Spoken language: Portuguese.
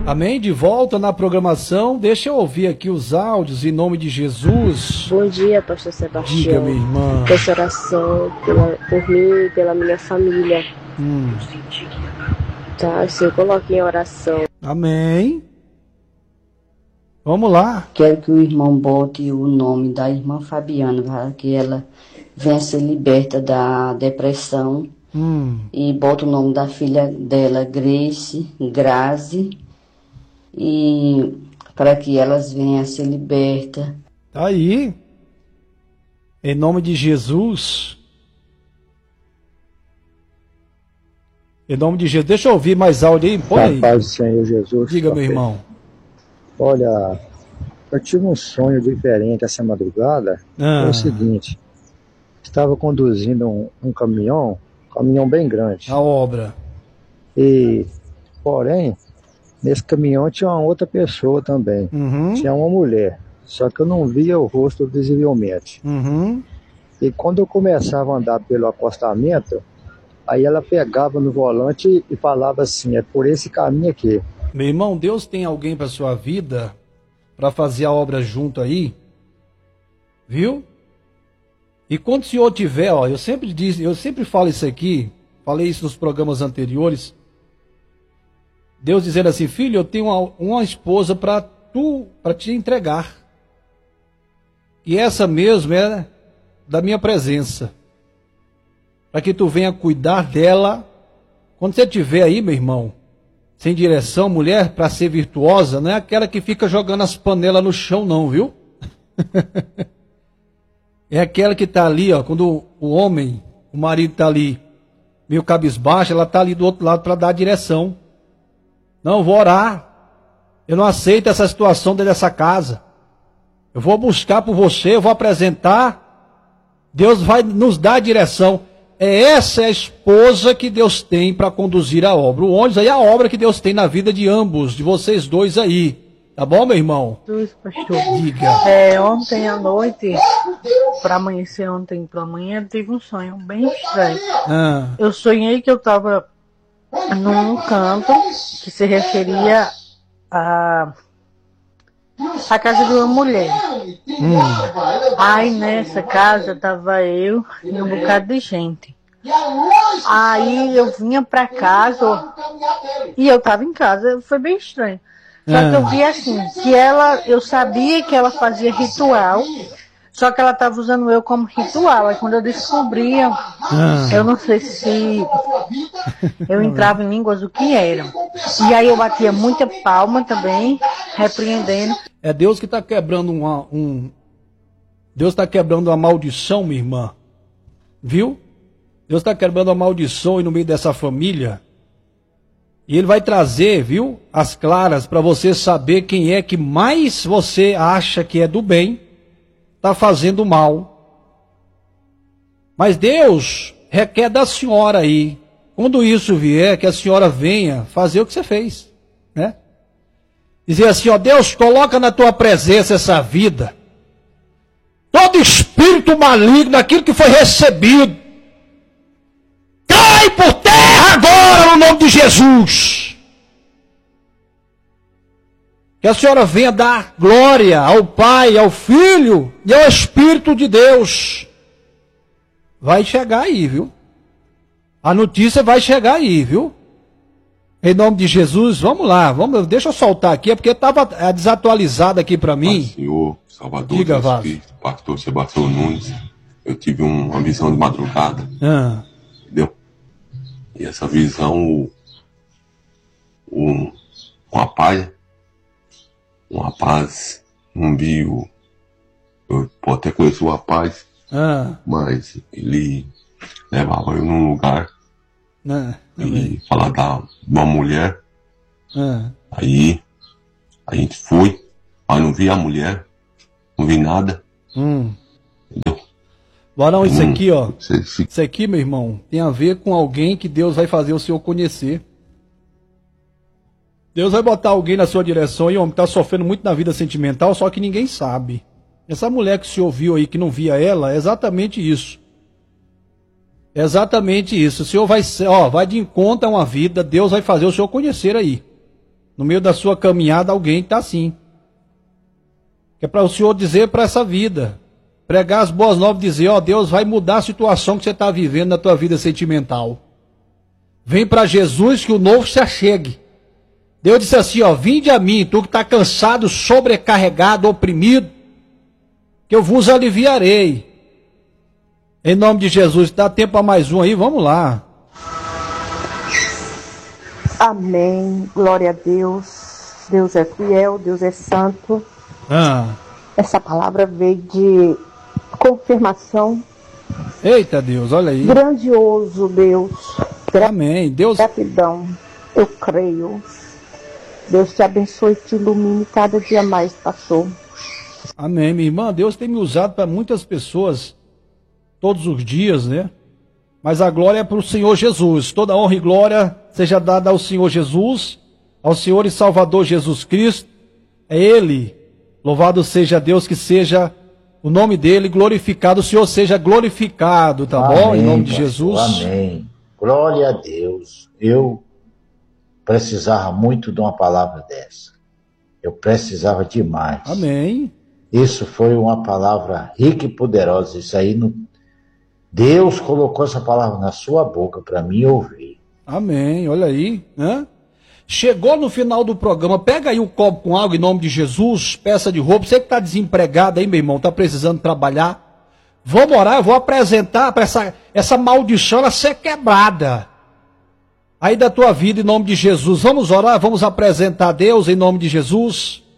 Amém? De volta na programação. Deixa eu ouvir aqui os áudios em nome de Jesus. Bom dia, pastor Sebastião. Diga, minha irmã. Peço oração por mim e pela minha família. Tá, o Senhor coloque em oração. Amém. Vamos lá. Quero que o irmão bote o nome da irmã Fabiana, para que ela venha ser liberta da depressão. E bota o nome da filha dela, Grazi, e para que elas venham a ser libertas. Tá aí. Em nome de Jesus. Em nome de Jesus. Deixa eu ouvir mais áudio aí. Põe aí. Paz do Senhor Jesus. Diga, meu irmão. Olha, eu tive um sonho diferente essa madrugada. Foi o seguinte. Estava conduzindo um caminhão bem grande. A obra. E, porém, nesse caminhão tinha uma outra pessoa também. Tinha uma mulher. Só que eu não via o rosto visivelmente. E quando eu começava a andar pelo acostamento, aí ela pegava no volante e falava assim, é por esse caminho aqui. Meu irmão, Deus tem alguém para sua vida para fazer a obra junto aí, viu? E quando o senhor tiver, ó, eu sempre falo isso aqui, falei isso nos programas anteriores, Deus dizendo assim, filho, eu tenho uma esposa para te entregar. E essa mesmo é da minha presença. Para que tu venha cuidar dela. Quando você estiver aí, meu irmão, sem direção, mulher, para ser virtuosa, não é aquela que fica jogando as panelas no chão, não, viu? É aquela que está ali, ó, quando o homem, o marido está ali, meio cabisbaixo, ela está ali do outro lado para dar a direção. Não, eu vou orar. Eu não aceito essa situação dentro dessa casa. Eu vou buscar por você, eu vou apresentar. Deus vai nos dar a direção. Essa é a esposa que Deus tem para conduzir a obra. O ônibus aí é a obra que Deus tem na vida de ambos, de vocês dois aí. Tá bom, meu irmão? Jesus, pastor. Diga. Ontem à noite, para amanhecer ontem para amanhã, tive um sonho bem estranho. Eu sonhei que eu estava num canto que se referia a casa de uma mulher. Aí nessa casa tava eu e um bocado de gente. Aí eu vinha pra casa e eu tava em casa, foi bem estranho. Só que eu vi assim, eu sabia que ela fazia ritual, só que ela tava usando eu como ritual. Aí quando eu descobria, eu não sei se eu entrava em línguas o que era. E aí eu batia muita palma também, repreendendo. É Deus que está quebrando Deus está quebrando uma maldição, minha irmã. Viu? Deus está quebrando uma maldição no meio dessa família. E Ele vai trazer, viu, as claras para você saber quem é que mais você acha que é do bem, está fazendo mal. Mas Deus requer da senhora aí, quando isso vier, que a senhora venha fazer o que você fez, né? Dizer assim, ó, Deus, coloca na tua presença essa vida. Todo espírito maligno, aquilo que foi recebido, cai por terra agora no nome de Jesus. Que a senhora venha dar glória ao Pai, ao Filho e ao Espírito de Deus. Vai chegar aí, viu? A notícia vai chegar aí, viu? Em nome de Jesus, vamos lá, deixa eu soltar aqui, porque estava desatualizado aqui para mim. Senhor, Salvador, diga, do Espírito, pastor Sebastião Nunes, eu tive uma visão de madrugada, entendeu? E essa visão, um rapaz, não vi, eu até conheço o rapaz, mas ele levava eu num lugar, e falar de uma mulher, aí a gente foi, mas não vi a mulher, não vi nada, entendeu? Varão, isso aqui, ó, isso aqui, meu irmão, tem a ver com alguém que Deus vai fazer o senhor conhecer. Deus vai botar alguém na sua direção, e homem, está sofrendo muito na vida sentimental, só que ninguém sabe. Essa mulher que o senhor viu aí, que não via ela, é exatamente isso. É exatamente isso. O senhor vai de encontro a uma vida, Deus vai fazer o senhor conhecer aí. No meio da sua caminhada, alguém está assim. Que é para o Senhor dizer para essa vida. Pregar as boas novas, dizer, ó, Deus vai mudar a situação que você está vivendo na tua vida sentimental. Vem para Jesus que o novo se achegue. Deus disse assim, ó, vinde a mim, tu que está cansado, sobrecarregado, oprimido, que eu vos aliviarei. Em nome de Jesus, dá tempo a mais um aí, vamos lá. Amém, glória a Deus. Deus é fiel, Deus é santo. Essa palavra veio de confirmação. Eita Deus, olha aí. Grandioso Deus. Amém. Deus. Gratidão, eu creio. Deus te abençoe e te ilumine cada dia mais, pastor. Amém, minha irmã. Deus tem me usado para muitas pessoas todos os dias, né? Mas a glória é para o Senhor Jesus. Toda honra e glória seja dada ao Senhor Jesus, ao Senhor e Salvador Jesus Cristo. É Ele. Louvado seja Deus, que seja o nome dele glorificado. O Senhor seja glorificado, tá amém, bom? Em nome de pastor, Jesus. Amém. Glória a Deus. Eu precisava muito de uma palavra dessa. Eu precisava demais. Amém. Isso foi uma palavra rica e poderosa. Isso aí não... Deus colocou essa palavra na sua boca para mim ouvir. Amém, olha aí, né? Chegou no final do programa, pega aí o copo com água em nome de Jesus, peça de roupa, você que está desempregado aí, meu irmão, está precisando trabalhar, vamos orar, eu vou apresentar para essa maldição, ela ser quebrada, aí da tua vida em nome de Jesus, vamos orar, vamos apresentar a Deus em nome de Jesus.